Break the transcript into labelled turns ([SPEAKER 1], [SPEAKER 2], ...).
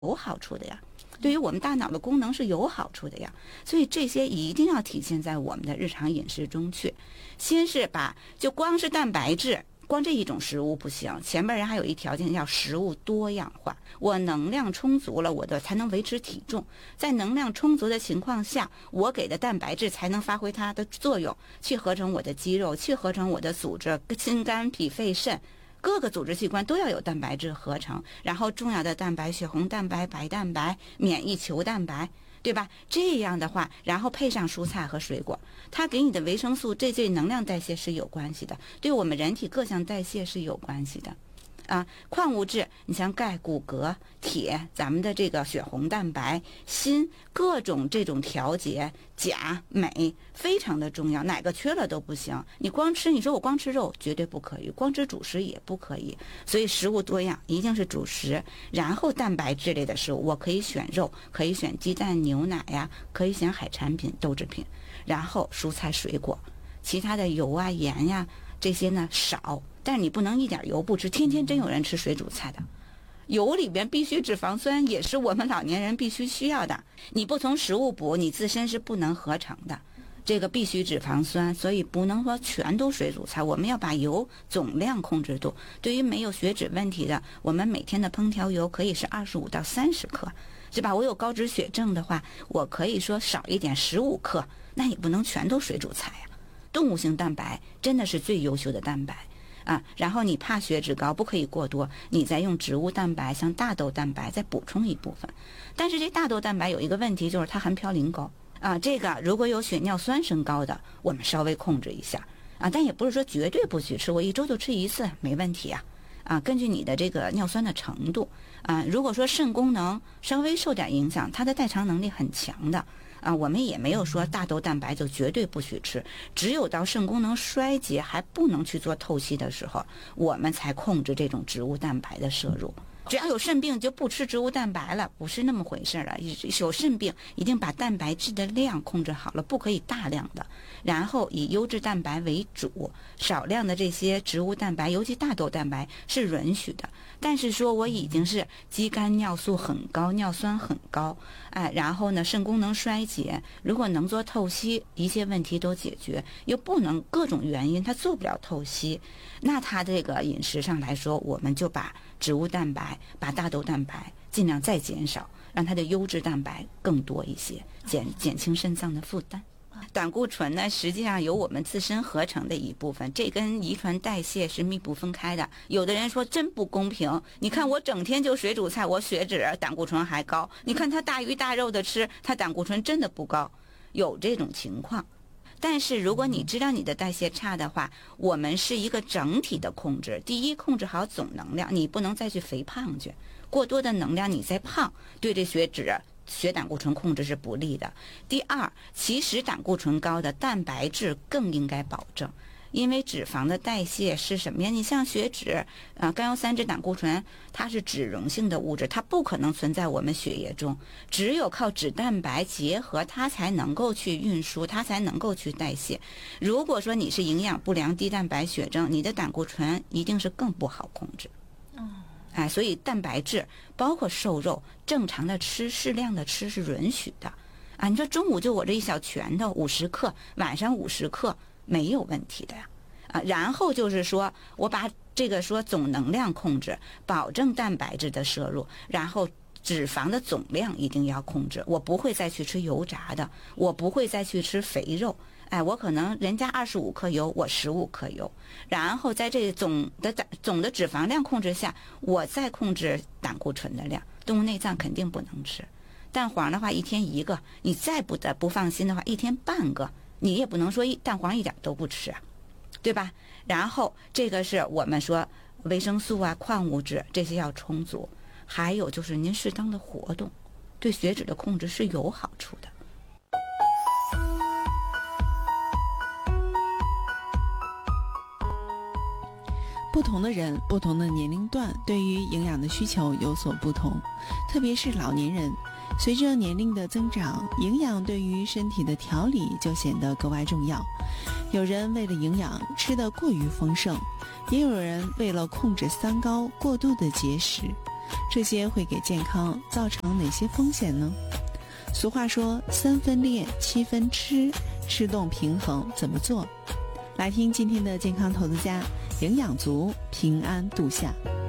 [SPEAKER 1] 有好处的呀，对于我们大脑的功能是有好处的呀，所以这些一定要体现在我们的日常饮食中去。先是就光是蛋白质，光这一种食物不行，前面人还有一条件，要食物多样化。我能量充足了，我才能维持体重。在能量充足的情况下，我给的蛋白质才能发挥它的作用，去合成我的肌肉，去合成我的组织，心肝脾肺肾。各个组织器官都要有蛋白质合成，然后重要的蛋白，血红蛋白、白蛋白、免疫球蛋白，对吧？这样的话，然后配上蔬菜和水果，它给你的维生素，这对能量代谢是有关系的，对我们人体各项代谢是有关系的。矿物质，你像钙、钴、铬、铁，咱们的这个血红蛋白、锌，各种这种调节，钾、镁非常的重要，哪个缺了都不行。你说我光吃肉绝对不可以，光吃主食也不可以。所以食物多样一定是主食，然后蛋白质类的食物，我可以选肉，可以选鸡蛋、牛奶呀，可以选海产品、豆制品，然后蔬菜、水果，其他的油啊、盐呀这些呢少。但是你不能一点油不吃，天天真有人吃水煮菜的。油里边必须脂肪酸也是我们老年人必须需要的，你不从食物补，你自身是不能合成的，这个必须脂肪酸，所以不能说全都水煮菜，我们要把油总量控制住。对于没有血脂问题的，我们每天的烹调油可以是25到30克，是吧？我有高脂血症的话，我可以说少一点15克，那也不能全都水煮菜呀。动物性蛋白真的是最优秀的蛋白然后你怕血脂高，不可以过多，你再用植物蛋白，像大豆蛋白再补充一部分。但是这大豆蛋白有一个问题，就是它含嘌呤高这个如果有血尿酸升高的，我们稍微控制一下但也不是说绝对不许吃，我1周就吃1次没问题根据你的这个尿酸的程度如果说肾功能稍微受点影响，它的代偿能力很强的我们也没有说大豆蛋白就绝对不许吃，只有到肾功能衰竭还不能去做透析的时候，我们才控制这种植物蛋白的摄入。只要有肾病就不吃植物蛋白了，不是那么回事了。有肾病一定把蛋白质的量控制好了，不可以大量的，然后以优质蛋白为主，少量的这些植物蛋白，尤其大豆蛋白是允许的。但是说我已经是肌酐尿素很高，尿酸很高然后呢肾功能衰竭，如果能做透析，一切问题都解决，又不能各种原因他做不了透析，那他这个饮食上来说，我们就把植物蛋白，把大豆蛋白尽量再减少，让它的优质蛋白更多一些，减轻肾脏的负担。胆固醇呢，实际上由我们自身合成的一部分，这跟遗传代谢是密不分开的。有的人说真不公平，你看我整天就水煮菜，我血脂胆固醇还高，你看他大鱼大肉的吃，他胆固醇真的不高，有这种情况。但是如果你知道你的代谢差的话，我们是一个整体的控制。第一，控制好总能量，你不能再去肥胖去，过多的能量你再胖，对这血胆固醇控制是不利的。第二，其实胆固醇高的蛋白质更应该保证，因为脂肪的代谢是什么呀？你像血脂甘油三酯胆固醇，它是脂溶性的物质，它不可能存在我们血液中，只有靠脂蛋白结合，它才能够去运输，它才能够去代谢。如果说你是营养不良、低蛋白血症，你的胆固醇一定是更不好控制。所以蛋白质包括瘦肉正常的吃，适量的吃是允许的你说中午就我这一小拳头50克，晚上50克没有问题的呀然后就是说我把这个说总能量控制，保证蛋白质的摄入，然后脂肪的总量一定要控制，我不会再去吃油炸的，我不会再去吃肥肉我可能人家25克油，我15克油，然后在这总的脂肪量控制下，我再控制胆固醇的量。动物内脏肯定不能吃，蛋黄的话1天1个，你再不放心的话1天半个，你也不能说蛋黄一点都不吃对吧？然后这个是我们说维生素矿物质这些要充足，还有就是您适当的活动，对血脂的控制是有好处的。
[SPEAKER 2] 不同的人，不同的年龄段，对于营养的需求有所不同，特别是老年人，随着年龄的增长，营养对于身体的调理就显得格外重要。有人为了营养吃得过于丰盛，也有人为了控制三高过度的节食。 这些会给健康造成哪些风险呢？俗话说3分练7分吃，吃动平衡怎么做？来听今天的健康投资家，营养足，平安度夏。